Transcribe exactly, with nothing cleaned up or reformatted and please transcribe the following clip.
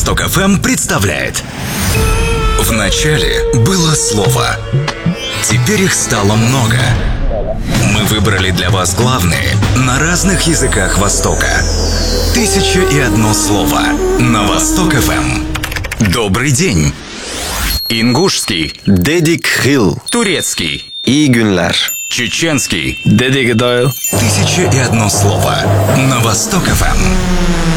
Восток эф эм представляет. В начале было слово. Теперь их стало много. Мы выбрали для вас главные на разных языках Востока. Тысяча и одно слово на Восток эф эм. Добрый день. Ингушский. Дедик Хил. Турецкий. İyi günler. Чеченский. Дедик Дойл. Тысяча и одно слово на Восток эф эм.